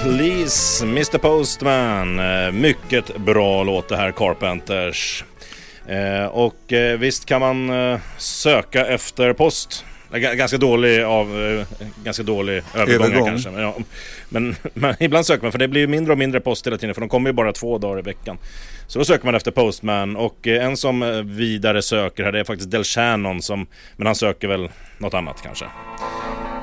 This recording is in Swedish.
Please Mr. Postman. Mycket bra låt det här, Carpenters. Och visst kan man söka efter post. Ganska dålig övergång. Kanske. Ja, men ibland söker man, för det blir mindre och mindre post hela tiden, för de kommer ju bara 2 dagar i veckan. Så då söker man efter Postman, och en som vidare söker här, det är faktiskt Del Shannon, men han söker väl något annat kanske.